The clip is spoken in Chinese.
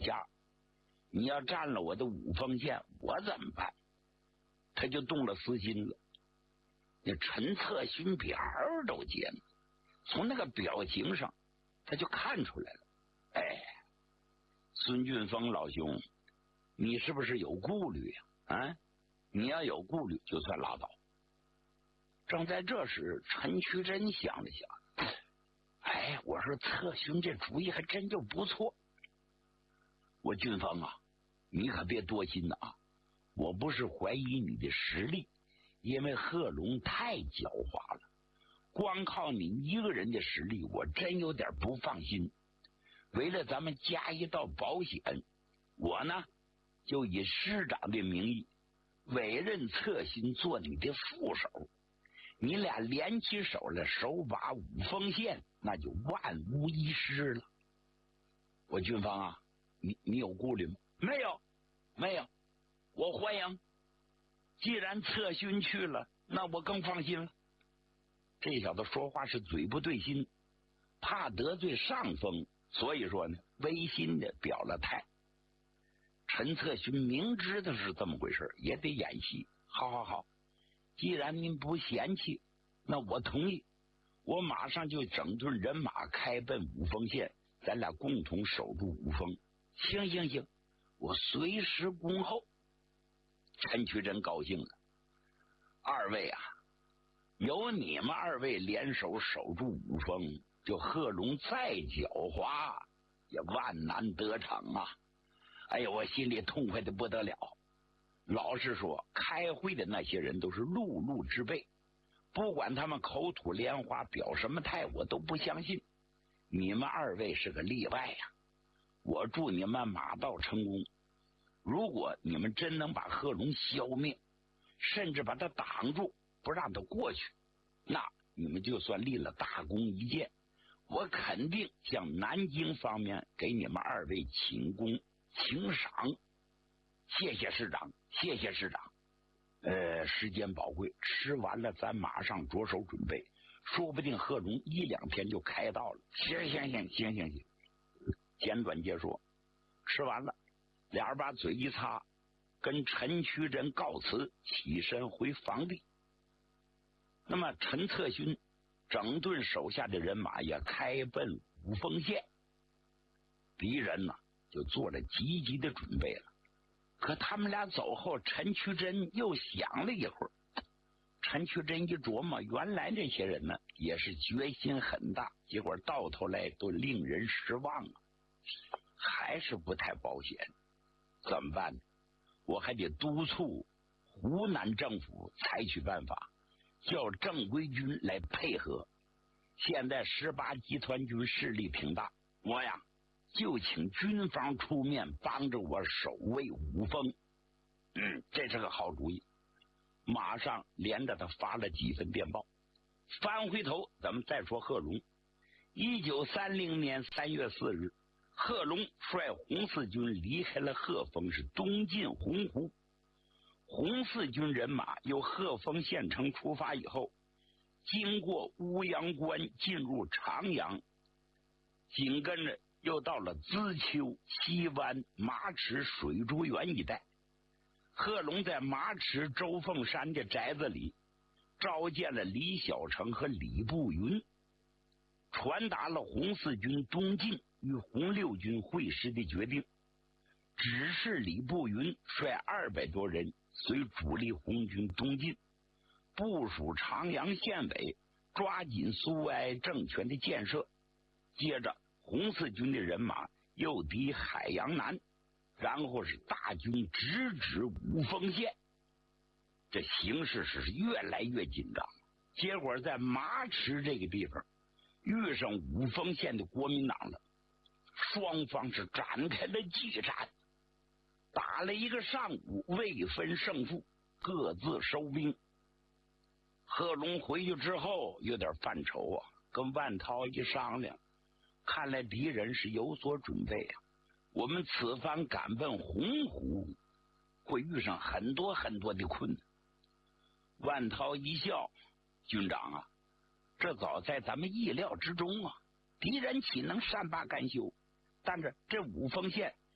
家，你要占了我的五峰县，我怎么办？他就动了私心了。那陈策勋表都结了，从那个表情上他就看出来了。哎，孙俊峰老兄，你是不是有顾虑呀？啊，你要有顾虑就算拉倒。正在这时，陈渠珍想了想，哎，我说策勋这主意还真就不错。我俊峰啊，你可别多心呐啊！我不是怀疑你的实力，因为贺龙太狡猾了，光靠你一个人的实力，我真有点不放心。为了咱们加一道保险，我呢就以师长的名义委任策勋做你的副手，你俩联起手来手把五峰县，那就万无一失了。我俊芳啊，你有顾虑吗？没有，没有，我欢迎。既然策勋去了，那我更放心了。这小子说话是嘴不对心，怕得罪上峰，所以说呢，违心的表了态。陈策勋明知道是这么回事，也得演戏。好，既然您不嫌弃，那我同意，我马上就整顿人马开奔五峰县，咱俩共同守住五峰。行，我随时恭候。陈渠珍高兴了，二位啊，有你们二位联手守住五峰，就贺龙再狡猾也万难得逞啊！哎呀，我心里痛快的不得了。老实说，开会的那些人都是碌碌之辈，不管他们口吐莲花表什么态，我都不相信。你们二位是个例外呀，我祝你们马到成功。如果你们真能把贺龙消灭，甚至把他挡住，不让他过去，那你们就算立了大功一件，我肯定向南京方面给你们二位请功请赏。谢谢师长，谢谢师长。时间宝贵，吃完了咱马上着手准备，说不定贺龙1、2天就开到了。行，简短结说。吃完了，俩人把嘴一擦，跟陈渠珍告辞，起身回房地。那么陈策勋整顿手下的人马也开奔五峰县，敌人呢就做了积极的准备了。可他们俩走后，陈渠珍又想了一会儿。陈渠珍一琢磨，原来这些人呢也是决心很大，结果到头来都令人失望啊，还是不太保险。怎么办呢？我还得督促湖南政府采取办法，叫正规军来配合。现在18集团军势力挺大，我呀就请军方出面帮着我守卫五峰。这是个好主意。马上连着他发了几份电报。翻回头咱们再说贺龙。1930年3月4日，贺龙率红四军离开了鹤峰，是东进洪湖。红四军人马由鹤峰县城出发以后，经过乌阳关进入长阳，紧跟着又到了资丘、西湾、马池、水竹园一带。贺龙在马池周凤山的宅子里召见了李小成和李步云，传达了红四军东进与红六军会师的决定，指示李步云率200多人随主力红军东进，部署长阳县委，抓紧苏维埃政权的建设。接着红四军的人马又抵海阳南，然后是大军直指五峰县。这形势是越来越紧张。结果在马池这个地方遇上五峰县的国民党了，双方是展开了激战，打了一个上午，未分胜负，各自收兵。贺龙回去之后有点犯愁啊，跟万涛一商量，看来敌人是有所准备啊，我们此番赶奔洪湖会遇上很多的困难。万涛一笑，军长啊，这早在咱们意料之中啊，敌人岂能善罢甘休？但是这五峰县